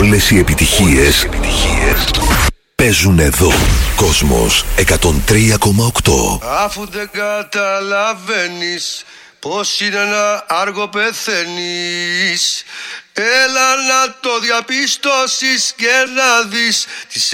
Όλες οι επιτυχίες παίζουν εδώ. Κόσμος 103,8. Αφού δεν καταλαβαίνεις πως είναι να άργο πεθαίνεις, έλα να το διαπιστώσεις και να δεις τις